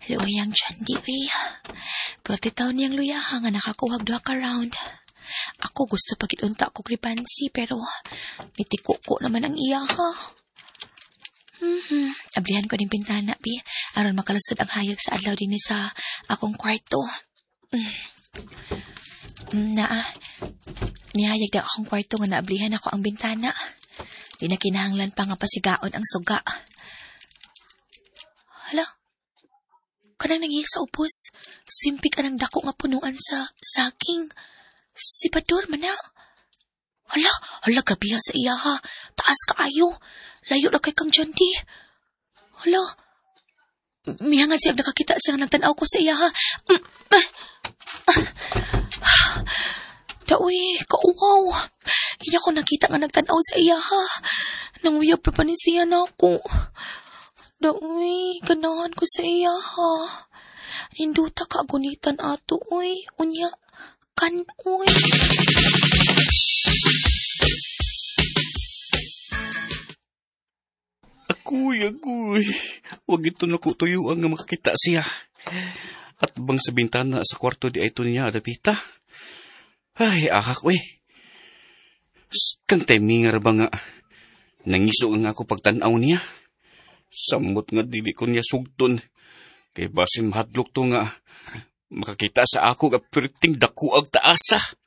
Luyang dyan, di uy. 40 taon niyang luyaha nga nakakuhag 2 ka round. Ako gusto pagidunta ko kripansi pero mitikuko naman ang iya ha. Ablihan ko din pintana, bi. Aron makalusod ang hayag sa adlaw din sa akong kwarto. Nihayag daw akong kwarto nga naablihan ako ang bintana. Di na kinahanglan pa nga pasigaon ang suga. Hala, kanang nangihi sa upos. Simpik anang dako nga punuan sa saging. Si Bador man na. Hala, grabe sa iya ha. Taas kaayo. Layo na kay Kang Jondi. Hala, mihangad siyang nakakita siyang nagtanaw ko sa iya ha. Daoy, kauwaw. Iya ko nakita nga nagtanaw sa iya ha. Nanguyab pa ni siya na ako. Daoy, ganahan ko sa iya ha. Ninduta ka agunitan ato, uy. Unya, kan, uy. Agoy. Huwag ito nakutuyuan nga makakita siya. At bang sa bintana sa kwarto di ay ito niya adapita. Ay, akak, uy. Kang timingar ba nga? Nangiso nga ako pagtanaw niya. Samot nga dili ko niya sugton. Kay basin mahadlok to nga makakita sa ako nga perting dakuag taasa.